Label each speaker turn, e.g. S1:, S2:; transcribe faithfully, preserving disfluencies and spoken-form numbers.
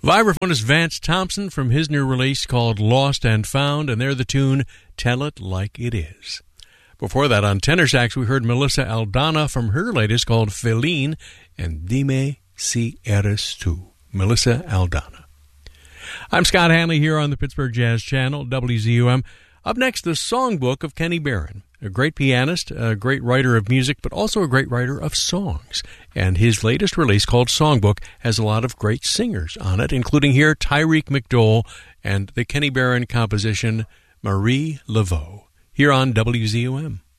S1: Vibraphonist Vance Thompson from his new release called Lost and Found, and they're the tune Tell It Like It Is. Before that, on tenor sax, we heard Melissa Aldana from her latest called Feline and Dime Si Eres Tu. Melissa Aldana. I'm Scott Hanley here on the Pittsburgh Jazz Channel, W Z U M. Up next, the Songbook of Kenny Barron, a great pianist, a great writer of music, but also a great writer of songs. And his latest release, called Songbook, has a lot of great singers on it, including here Tyreek McDowell and the Kenny Barron composition Marie Laveau, here on W Z U M.